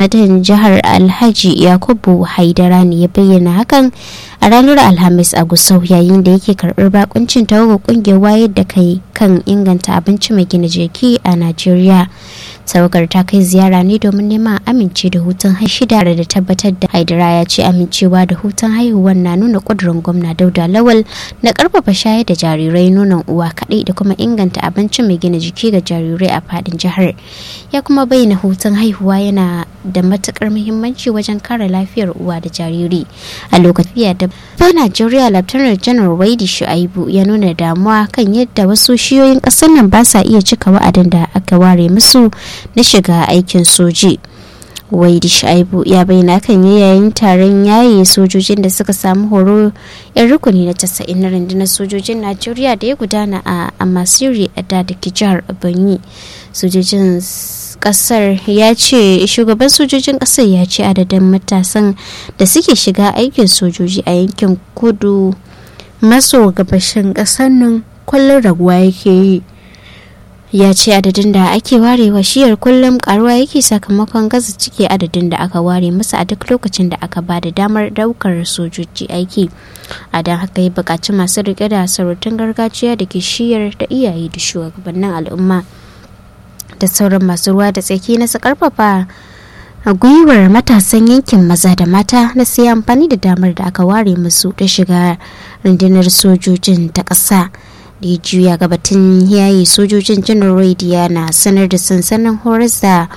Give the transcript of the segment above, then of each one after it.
gwamnatin jihar Alhaji Yakubu Haidara ne ya bayyana hakan a ranar Alhamis a Gusau yayin da yake karɓar bakuncin tawagar kungiyar wayar da kai kan inganta abinci mai gina jiki a Najeriya. Tawagar ta kai ziyara ne domin neman amince da hutun shida da tabbatar da Haidara ya ce amincewa da hutun haihuwar na nuna ƙudurin gwamna Dauda Lawal na ƙarfafa shayar da jarirai nonon uwa kaɗai da kuma inganta abinci mai gina jiki ga jarirai a faɗin jihar. Ya kuma bayyana hutun haihuwa yana da matuƙar muhimmanci wajen kare lafiyar uwa da jariri. A lokacin da Najeriya Lieutenant General Waidi Shu'aibu ya nuna damuwa kan yadda wasu shiyoyin ƙasar nan ba sa iya cika wa'adin da aka ware musu na shiga aikin soji. Waidi Shu'aibu ya bayyana kan yayin taron yaye sojojin da suka samu horo yan rukuni na 90 na rundunar sojojin Najeriya da ya gudana a Amasiri da ke jihar Ebonyi. Sojojin kasar ya ce shugaban sojojin kasar ya ce adadin matasan da suke shiga aikin sojoji a yankin kudu maso gabashin kasar nan kullum raguwa yake yi. Ya ce adadin da ake warewa shiyar kullum karuwa yake sakamakon gaza cike adadin da aka ware masa a duk lokacin da aka ba da damar daukar sojoji aiki. A don haka ya buƙaci masu riƙe da sarautun gargajiya da ke shiyar da iyaye da shugabannin al'umma da sauran masu ruwa da tsaki na su karfafa gwiwar matasan yankin maza da mata na sai amfani da damar da aka ware musu da shiga rundunar sojojin ta ƙasa. Da ya juya ga batun yayi sojojin janar Raidiya na sanar da sansanin horas da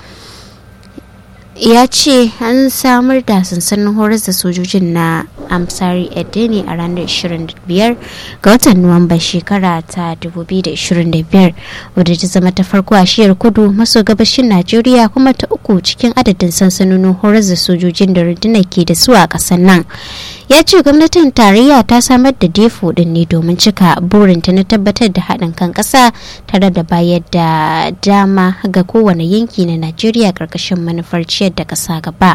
ya ce an samar da sansanin horas da sojojin na Amsari Edeni a ranar 25 ga watan Nuwamba shekara ta 2025 wadda ta zama ta farko a shiyar kudu maso gabashin Najeriya kuma ta uku cikin adadin sansanonin horas da sojojin da rundunar ke da su a ƙasar nan. Ya ce gwamnatin tarayya ta samar da defo din ne domin cika burinta na tabbatar da haɗin kan ƙasa tare da bayar da dama ga kowane yanki na Najeriya ƙarƙashin manufar ciyar da ƙasa gaba.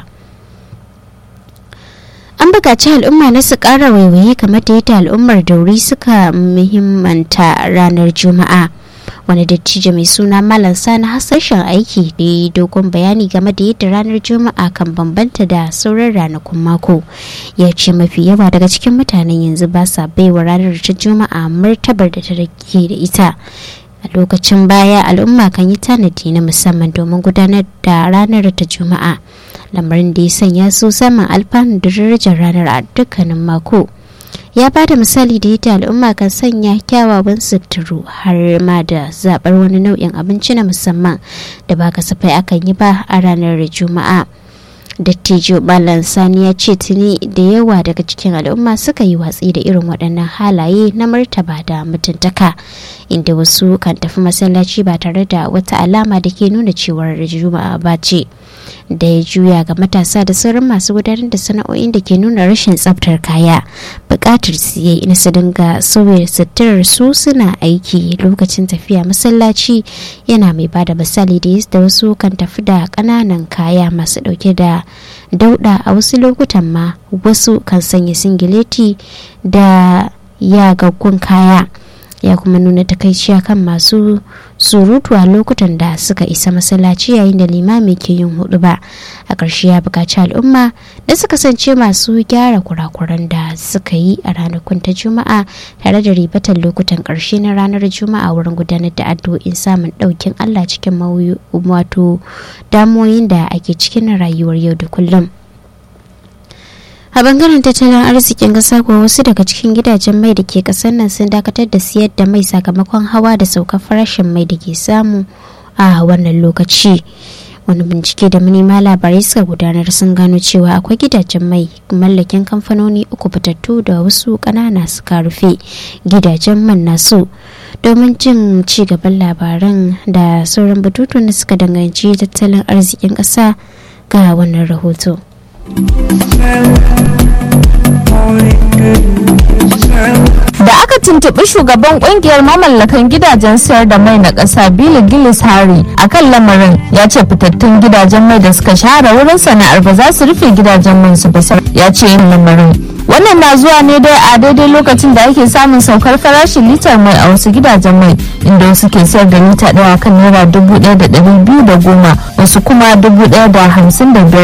An buƙaci al'umma na su ƙara waiwaye kamar da yadda al'ummar Dauri suka muhimmanta ranar Juma'a. Wani dattijo mai suna Malam Sani hasashen aiki da ya yi dogon bayani game da yadda ranar Juma'a kan bambanta da sauran ranakun mako. Ya ce mafi yawa daga cikin mutanen yanzu ba sa baiwa ranar ta Juma'a martabar da ta rage da ita. A lokacin baya al'umma kan yi tanadi na musamman domin gudanar da ranar ta Juma'a. Lamarin da ya sanya su saman alfanu da darajar ranar a dukkanin mako. Ya ba da misali da yadda al'umma kan sanya kyawawan suturu har ma da zaɓar wani nau'in abinci na musamman da ba kasafai akan yi ba a ranar Juma'a. Dattijo Malam Sani ya ce tuni da yawa daga cikin al'umma suka yi watsi da irin waɗannan halaye na martaba da mutuntaka, inda wasu kan tafi masallaci ba tare da wata alama da ke nuna cewar Juma'a ba ce. Da ya juya ga matasa da sauran masu gudanar da sana'o'in da ke nuna rashin tsaftar kaya, buƙatar siye na su dinga sauya suturar su suna aiki lokacin tafiya masallaci, yana mai bada misali da yadda wasu kan tafi da ƙananan kaya masu ɗauke da dauɗa, a wasu lokutan ma wasu kan sanya singileti da yagaggun kaya. Ya kuma nuna takaici kan masu surutu a lokutan da suka isa masallaci yayin da limami ke yin huɗuba. A ƙarshe ya buƙaci al'umma da su kasance masu gyara kurakuran da suka yi a ranakun ta Juma'a tare da ribatar lokutan ƙarshe na ranar Juma'a wurin gudanar da addu'o'in samun ɗaukin Allah cikin wato damuwoyin da ake cikin rayuwar yau da kullum. A bangaren tattalin arzikin kasa kuwa wasu daga cikin gidajen mai da ke kasar nan sun dakatar da siyar da mai sakamakon hawa da saukar farashin mai da ke samu a wannan lokaci. Wani bincike da manema labarai suka gudanar sun gano cewa akwai gidajen mai mallakin kamfanoni uku fitattu da wasu ƙanana suka rufe gidajen man nasu. Domin jin ci gaban labaran da sauran batutuwan da suka danganci tattalin arzikin ƙasa ga wannan rahoto. Da aka tuntuɓi shugaban kungiyar mamallakan gidajen sayar da mai na ƙasa Billy Gillis Harry akan lamarin, ya ce fitattun gidajen mai da suka shahara wurin sana'ar ba za su rufe gidajen man su ba. Ya ce yin lamarin wannan na zuwa ne dai a daidai lokacin da ake samun saukar farashin litar mai a wasu gidajen mai, inda wasu ke sayar da lita ɗaya kan naira 1,210 wasu kuma 1,055.